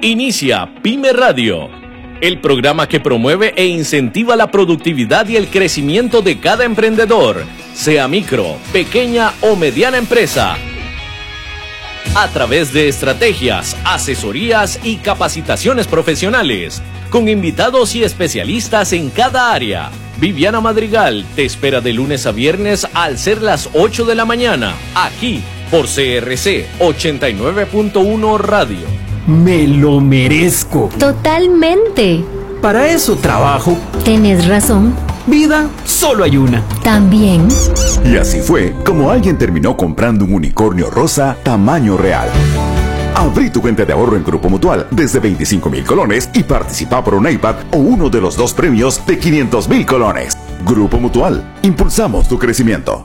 Inicia Pyme Radio, el programa que promueve e incentiva la productividad y el crecimiento de cada emprendedor, sea micro, pequeña o mediana empresa, a través de estrategias, asesorías y capacitaciones profesionales, con invitados y especialistas en cada área. Viviana Madrigal te espera de lunes a viernes al ser las 8 de la mañana, aquí por CRC 89.1 Radio. Me lo merezco. Totalmente. Para eso trabajo. Tienes razón. Vida, solo hay una. También. Y así fue como alguien terminó comprando un unicornio rosa tamaño real. Abrí tu cuenta de ahorro en Grupo Mutual desde 25,000 colones y participa por un iPad o uno de los 2 premios de 500,000 colones. Grupo Mutual, impulsamos tu crecimiento.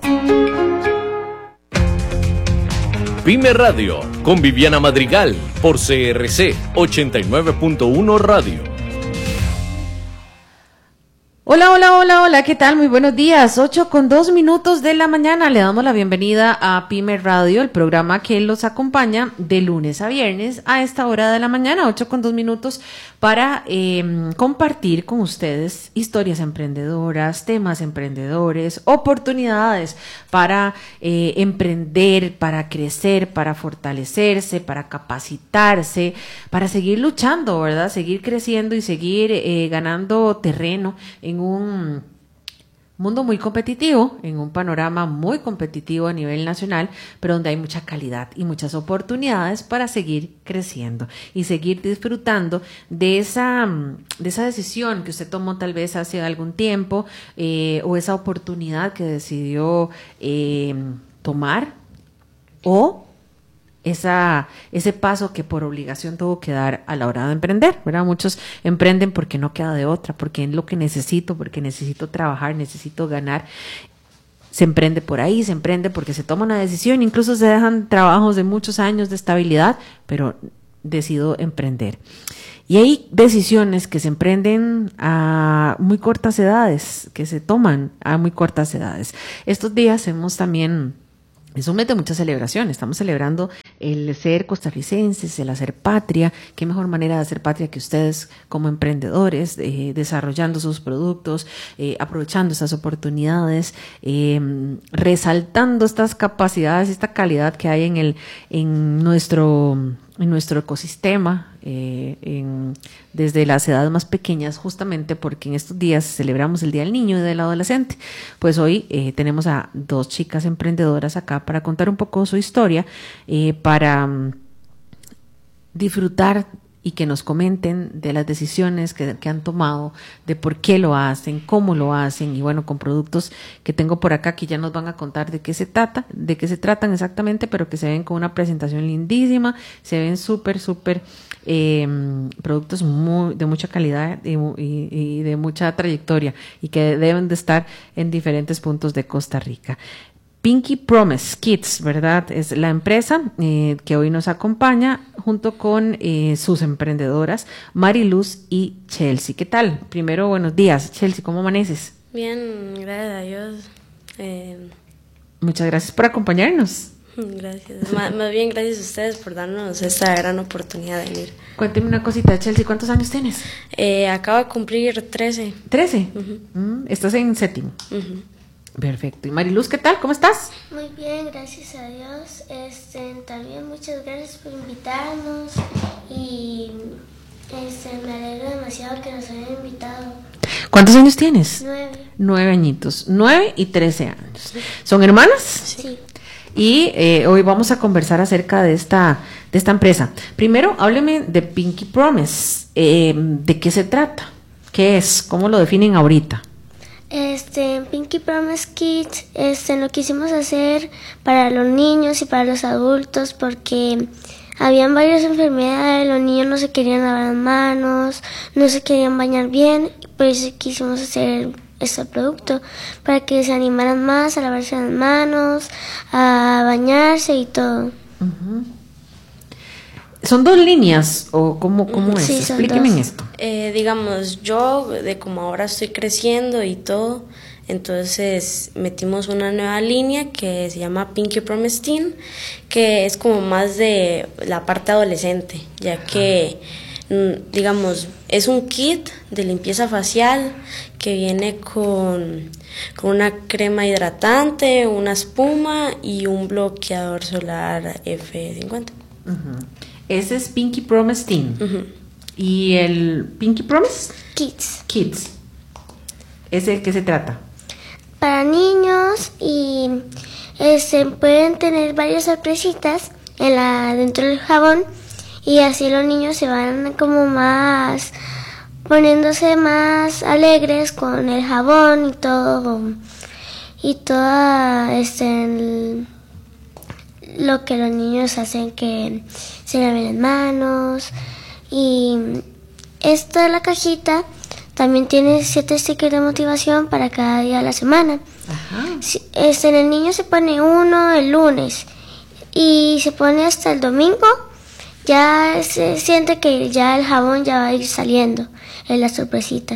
Pyme Radio, con Viviana Madrigal, por CRC 89.1 Radio. Hola, ¿qué tal? Muy buenos días, 8:02 de la mañana. Le damos la bienvenida a Pyme Radio, el programa que los acompaña de lunes a viernes a esta hora de la mañana, 8:02, para compartir con ustedes historias emprendedoras, temas emprendedores, oportunidades para emprender, para crecer, para fortalecerse, para capacitarse, para seguir luchando, ¿verdad? Seguir creciendo y seguir ganando terreno en un mundo muy competitivo, en un panorama muy competitivo a nivel nacional, pero donde hay mucha calidad y muchas oportunidades para seguir creciendo y seguir disfrutando de esa decisión que usted tomó tal vez hace algún tiempo, o esa oportunidad que decidió tomar, o ese paso que por obligación tuvo que dar a la hora de emprender, ¿verdad? Muchos emprenden porque no queda de otra, porque es lo que necesito, porque necesito trabajar, necesito ganar. Se emprende por ahí, se emprende porque se toma una decisión, incluso se dejan trabajos de muchos años de estabilidad, pero decido emprender. Y hay decisiones que se emprenden a muy cortas edades, que se toman a muy cortas edades. Estos días es un mes de mucha celebración. Estamos celebrando el ser costarricenses, el hacer patria. Qué mejor manera de hacer patria que ustedes como emprendedores, desarrollando sus productos, aprovechando estas oportunidades, resaltando estas capacidades, esta calidad que hay en nuestro ecosistema, desde las edades más pequeñas, justamente porque en estos días celebramos el Día del Niño y del Adolescente. Pues hoy tenemos a 2 chicas emprendedoras acá para contar un poco su historia, para disfrutar y que nos comenten de las decisiones que han tomado, de por qué lo hacen, cómo lo hacen, y bueno, con productos que tengo por acá que ya nos van a contar de qué se tratan exactamente, pero que se ven con una presentación lindísima, se ven súper productos de mucha calidad y de mucha trayectoria, y que deben de estar en diferentes puntos de Costa Rica. Pinky Promise Kids, ¿verdad? Es la empresa que hoy nos acompaña junto con sus emprendedoras, Mariluz y Chelsea. ¿Qué tal? Primero, buenos días. Chelsea, ¿cómo amaneces? Bien, gracias a Dios. Muchas gracias por acompañarnos. Gracias. Más bien, gracias a ustedes por darnos esta gran oportunidad de venir. Cuénteme una cosita, Chelsea, ¿cuántos años tienes? Acabo de cumplir 13. ¿13? Uh-huh. Estás en 7º. Uh-huh. Perfecto. ¿Y Mariluz, qué tal? ¿Cómo estás? Muy bien, gracias a Dios. También muchas gracias por invitarnos y me alegro demasiado que nos hayan invitado. ¿Cuántos años tienes? 9. 9 añitos. 9 y 13 años. ¿Son hermanas? Sí. Y hoy vamos a conversar acerca de esta empresa. Primero, hábleme de Pinky Promise. ¿De qué se trata? ¿Qué es? ¿Cómo lo definen ahorita? Pinky Promise Kids, lo quisimos hacer para los niños y para los adultos porque habían varias enfermedades, los niños no se querían lavar las manos, no se querían bañar bien, por eso quisimos hacer este producto, para que se animaran más a lavarse las manos, a bañarse y todo. Uh-huh. ¿Son 2 líneas o cómo es? Sí, Explíqueme en esto. Digamos, yo, de como ahora estoy creciendo y todo, entonces metimos una nueva línea que se llama Pinky Promise Teen, que es como más de la parte adolescente, ya que digamos, es un kit de limpieza facial que viene con una crema hidratante, una espuma y un bloqueador solar F50. Ese es Pinky Promise Teen. ¿Y el Pinky Promise? Kids. ¿Ese de qué se trata? Para niños y pueden tener varias sorpresitas dentro del jabón y así los niños se van como más poniéndose más alegres con el jabón y todo lo que los niños hacen, que se laven las manos. Y esta la cajita también tiene 7 stickers de motivación para cada día de la semana. El niño se pone uno el lunes y se pone hasta el domingo. Ya se siente que ya el jabón ya va a ir saliendo, es la sorpresita.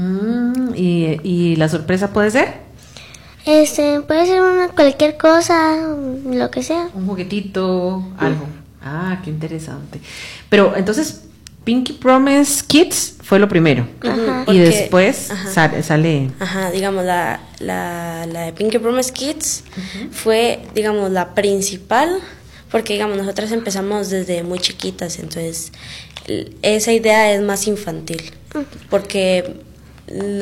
¿Y la sorpresa puede ser? Puede ser cualquier cosa, lo que sea. Un juguetito, algo. Ah, qué interesante. Pero entonces, Pinky Promise Kids fue lo primero. Y después sale... digamos, la de Pinky Promise Kids fue, digamos, la principal, porque, digamos, nosotras empezamos desde muy chiquitas, entonces esa idea es más infantil, porque el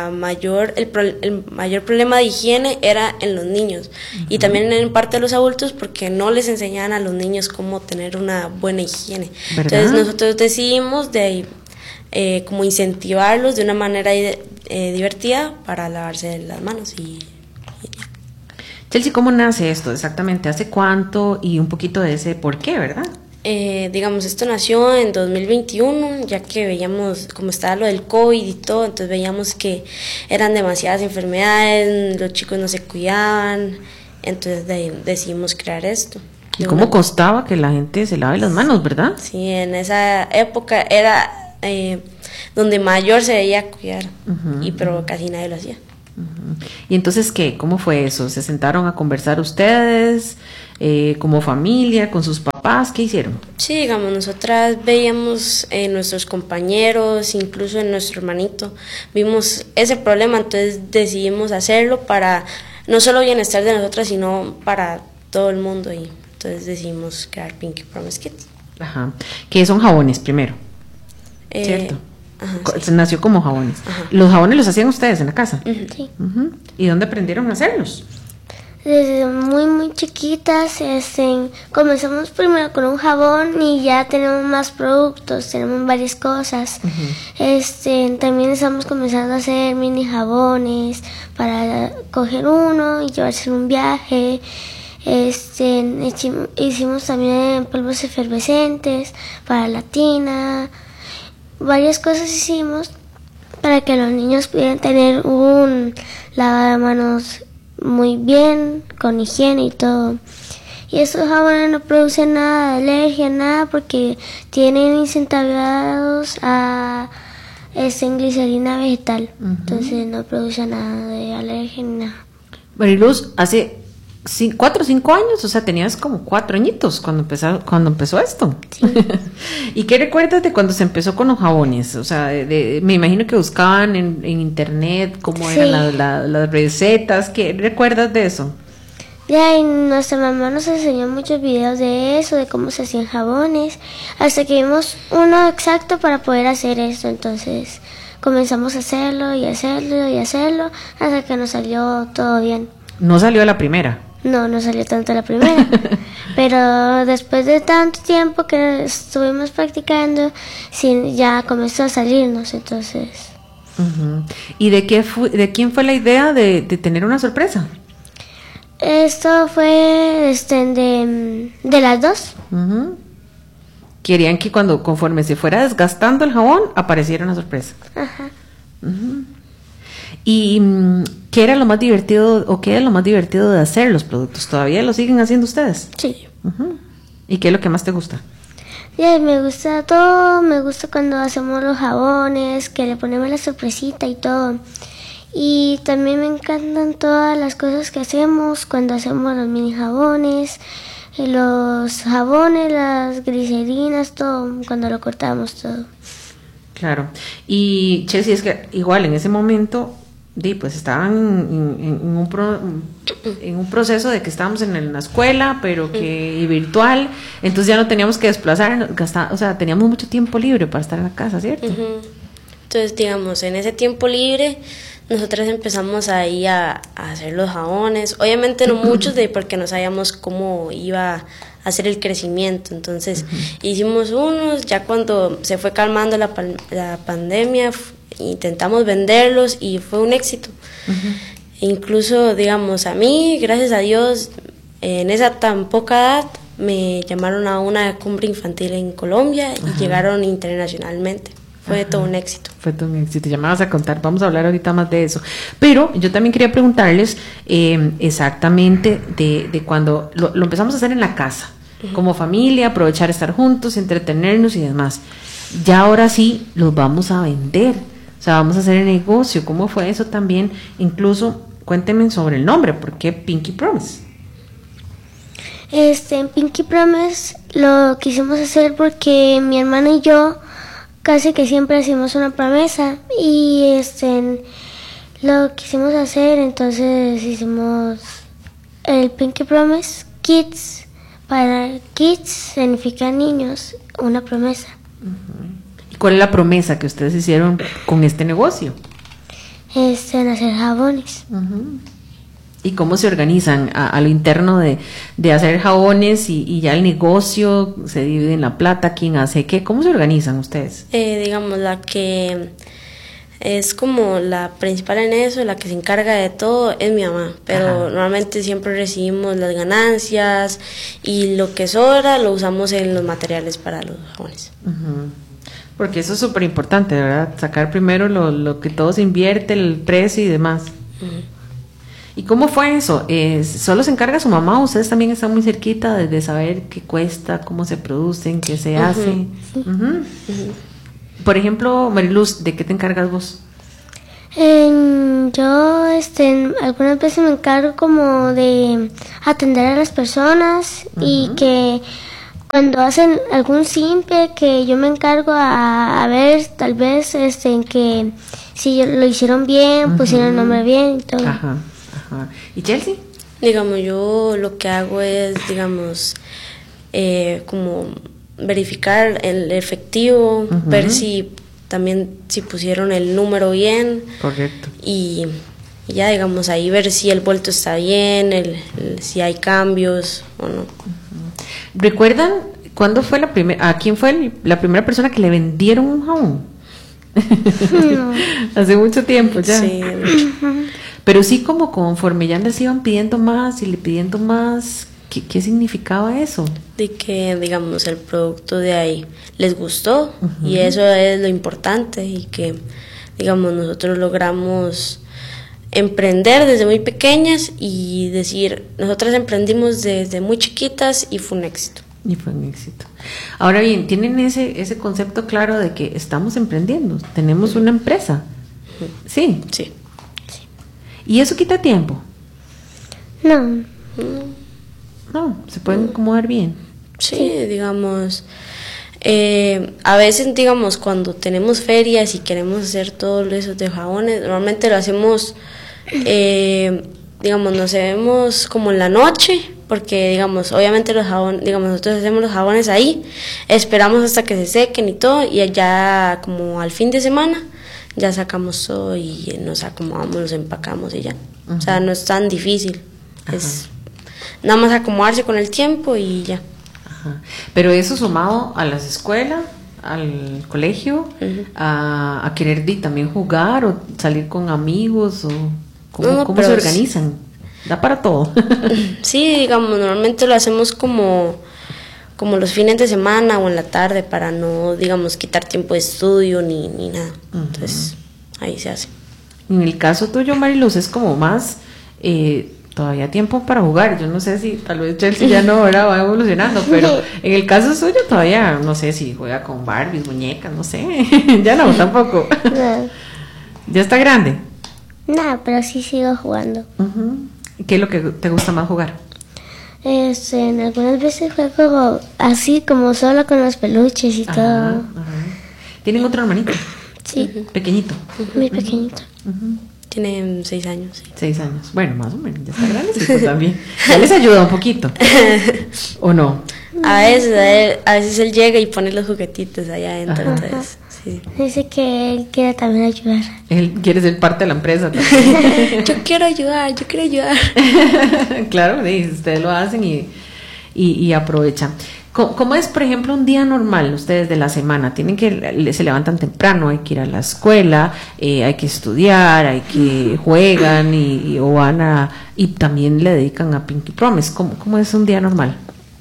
mayor problema de higiene era en los niños y también en parte de los adultos, porque no les enseñaban a los niños cómo tener una buena higiene. ¿Verdad? Entonces nosotros decidimos como incentivarlos de una manera divertida para lavarse las manos y Chelsea, ¿cómo nace esto exactamente? ¿Hace cuánto? Y un poquito de ese por qué, ¿verdad? Digamos, esto nació en 2021, ya que veíamos cómo estaba lo del COVID y todo, entonces veíamos que eran demasiadas enfermedades, los chicos no se cuidaban, entonces decidimos crear esto. ¿Y cómo costaba que la gente se lave las manos, verdad? Sí, en esa época era donde mayor se debía cuidar, pero casi nadie lo hacía. ¿Y entonces qué? ¿Cómo fue eso? ¿Se sentaron a conversar ustedes como familia, con sus papás? ¿Qué hicieron? Sí, digamos, nosotras veíamos en nuestros compañeros, incluso en nuestro hermanito, vimos ese problema, entonces decidimos hacerlo para no solo bienestar de nosotras, sino para todo el mundo, y entonces decidimos crear Pinky Promise Kids. Que son jabones primero, ¿cierto? Sí. Nació como jabones. ¿Los jabones los hacían ustedes en la casa? Sí. ¿Y dónde aprendieron a hacerlos? Desde muy chiquitas, comenzamos primero con un jabón y ya tenemos más productos, tenemos varias cosas. También estamos comenzando a hacer mini jabones para coger uno y llevarse en un viaje. Hicimos también polvos efervescentes para la tina. Varias cosas hicimos para que los niños pudieran tener un lavado de manos muy bien, con higiene y todo. Y estos jabones no producen nada de alergia, nada, porque tienen incentivados a glicerina vegetal. Entonces no produce nada de alergia ni nada. Mariluz, hace 4 o 5 años, o sea, tenías como 4 añitos cuando empezó esto. Sí. ¿Y qué recuerdas de cuando se empezó con los jabones? O sea, me imagino que buscaban en internet cómo eran las recetas. ¿Qué recuerdas de eso? Ya, y nuestra mamá nos enseñó muchos videos de eso, de cómo se hacían jabones, hasta que vimos uno exacto para poder hacer esto. Entonces comenzamos a hacerlo y hacerlo y hacerlo hasta que nos salió todo bien. ¿No salió a la primera? No salió tanto la primera, pero después de tanto tiempo que estuvimos practicando, sí, ya comenzó a salirnos, entonces. ¿Y de quién fue la idea de tener una sorpresa? Esto fue de las dos. Querían que conforme se fuera desgastando el jabón, apareciera una sorpresa. ¿Y qué era lo más divertido o qué es lo más divertido de hacer los productos? ¿Todavía lo siguen haciendo ustedes? Sí. ¿Y qué es lo que más te gusta? Me gusta todo, me gusta cuando hacemos los jabones, que le ponemos la sorpresita y todo. Y también me encantan todas las cosas que hacemos cuando hacemos los mini jabones. los jabones, las griserinas, todo, cuando lo cortamos todo. Claro. Y Chelsea, es que igual en ese momento, pues estaban en un proceso de que estábamos en la escuela, pero que y virtual, entonces ya no teníamos que desplazarnos, o sea, teníamos mucho tiempo libre para estar en la casa, ¿cierto? Entonces, digamos, en ese tiempo libre, nosotros empezamos ahí a hacer los jabones. Obviamente no muchos, porque no sabíamos cómo iba a hacer el crecimiento. Entonces, hicimos unos, ya cuando se fue calmando la pandemia, intentamos venderlos y fue un éxito. Incluso, digamos, a mí, gracias a Dios, en esa tan poca edad, me llamaron a una cumbre infantil en Colombia y llegaron internacionalmente. Fue todo un éxito. Fue todo un éxito, ya me vas a contar, vamos a hablar ahorita más de eso. Pero yo también quería preguntarles exactamente de cuando lo empezamos a hacer en la casa, como familia, aprovechar estar juntos, entretenernos y demás. Ya ahora sí los vamos a vender, o sea, vamos a hacer el negocio. ¿Cómo fue eso también? Incluso cuéntenme sobre el nombre, ¿por qué Pinky Promise? En Pinky Promise lo quisimos hacer porque mi hermana y yo casi que siempre hacemos una promesa y lo quisimos hacer, entonces hicimos el Pinky Promise Kids. Para kids significa niños, una promesa. ¿Y cuál es la promesa que ustedes hicieron con este negocio? En hacer jabones. ¿Y cómo se organizan a lo interno de hacer jabones y ya el negocio se divide en la plata? ¿Quién hace qué? ¿Cómo se organizan ustedes? Digamos, la que es como la principal en eso, la que se encarga de todo, es mi mamá. Pero normalmente siempre recibimos las ganancias y lo que sobra lo usamos en los materiales para los jabones. Porque eso es súper importante, ¿verdad? Sacar primero lo que todo se invierte, el precio y demás. ¿Y cómo fue eso? ¿Solo se encarga su mamá o ustedes también están muy cerquita de saber qué cuesta, cómo se producen, qué se hace? Por ejemplo, Mariluz, ¿de qué te encargas vos? Yo algunas veces me encargo como de atender a las personas y que cuando hacen algún simple, que yo me encargo a ver tal vez que si lo hicieron bien, pusieron el nombre bien y todo. ¿Y Chelsea? Digamos, yo lo que hago es, digamos, como verificar el efectivo, ver si pusieron el número bien. Correcto. Y ya, digamos, ahí ver si el vuelto está bien, si hay cambios o no. ¿Recuerdan cuándo fue a quién fue la primera persona que le vendieron un jabón? No. Hace mucho tiempo ya. Sí. Pero sí, como conforme ya les iban pidiendo más y le pidiendo más, ¿qué significaba eso? De que, digamos, el producto de ahí les gustó y eso es lo importante, y que, digamos, nosotros logramos emprender desde muy pequeñas y decir, nosotras emprendimos desde muy chiquitas y fue un éxito. Ahora bien, ¿tienen ese concepto claro de que estamos emprendiendo? Tenemos una empresa. ¿Sí? Sí. ¿Y eso quita tiempo? No, se pueden acomodar bien. Sí, digamos, a veces, digamos, cuando tenemos ferias y queremos hacer todo eso de jabones, normalmente lo hacemos, digamos, nos vemos como en la noche, porque, digamos, obviamente los jabones, digamos, nosotros hacemos los jabones ahí, esperamos hasta que se sequen y todo, y ya como al fin de semana ya sacamos todo y nos acomodamos, los empacamos y ya. O sea, no es tan difícil. Es nada más acomodarse con el tiempo y ya. Pero eso sumado a las escuelas, al colegio, a querer también jugar o salir con amigos, o ¿cómo se organizan? Da para todo. Sí, digamos, normalmente lo hacemos como los fines de semana o en la tarde, para no, digamos, quitar tiempo de estudio ni nada. Entonces, ahí se hace. En el caso tuyo, Mariluz, es como más todavía tiempo para jugar. Yo no sé si tal vez Chelsea ya no, ahora va evolucionando, pero en el caso suyo todavía no sé si juega con Barbies, muñecas, no sé. Ya no, tampoco. No. ¿Ya está grande? No, pero sí sigo jugando. ¿Qué es lo que te gusta más jugar? Algunas veces juego así como solo con los peluches y todo. Ajá. ¿Tienen otro hermanito? Sí, Pequeñito. muy pequeñito. Tiene 6 años. Sí. 6 años. Bueno, más o menos, ya está grande también. Ya les ayuda un poquito. ¿O no? A veces él llega y pone los juguetitos allá adentro. Ajá. Entonces, sí. Dice que él quiere también ayudar. Él quiere ser parte de la empresa también. Yo quiero ayudar. Claro, sí, ustedes lo hacen y aprovechan. ¿Cómo es, por ejemplo, un día normal ustedes de la semana? Se levantan temprano, hay que ir a la escuela, hay que estudiar, hay que juegan o van y también le dedican a Pinky Promise. ¿Cómo es un día normal?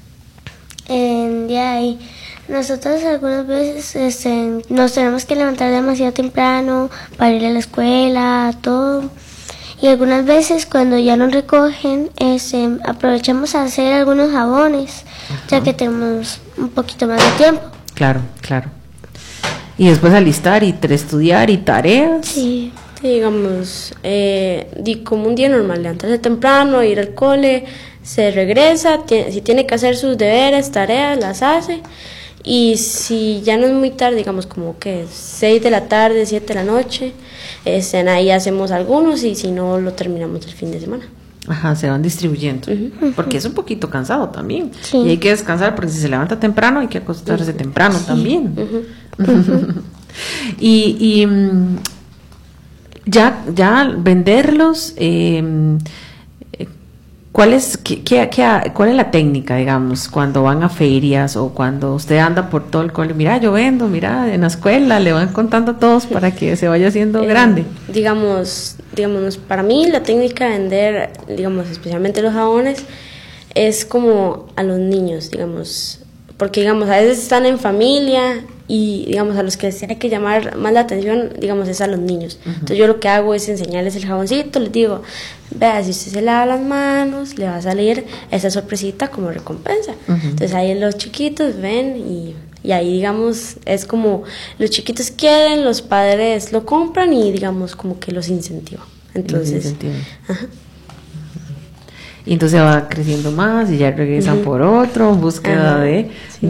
De ahí, nosotros algunas veces nos tenemos que levantar demasiado temprano para ir a la escuela, todo. Y algunas veces cuando ya nos recogen, aprovechamos a hacer algunos jabones, ya que tenemos un poquito más de tiempo. Claro. Y después alistar y estudiar y tareas. Sí. Sí, digamos, como un día normal, levantarse temprano, ir al cole, se regresa, si tiene que hacer sus deberes, tareas, las hace. Y si ya no es muy tarde, digamos como que 6 de la tarde, 7 de la noche, ahí hacemos algunos y si no lo terminamos el fin de semana. Ajá, se van distribuyendo, porque es un poquito cansado también. Sí. Y hay que descansar porque si se levanta temprano hay que acostarse temprano también. Y ya venderlos, ¿cuál es la técnica, digamos, cuando van a ferias o cuando usted anda por todo el cole? Mira, yo vendo, mira, en la escuela le van contando a todos para que se vaya haciendo grande. Digamos, para mí la técnica de vender, digamos, especialmente los jabones, es como a los niños, digamos, porque, digamos, a veces están en familia y, digamos, a los que les tiene que llamar más la atención, digamos, es a los niños. Entonces yo lo que hago es enseñarles el jaboncito, les digo, vea, si usted se lava las manos, le va a salir esa sorpresita como recompensa. Entonces ahí los chiquitos ven y ahí, digamos, es como los chiquitos quieren, los padres lo compran y, digamos, como que los incentiva. Entonces, ajá. Y entonces va creciendo más y ya regresan por otro, en búsqueda de... Sí.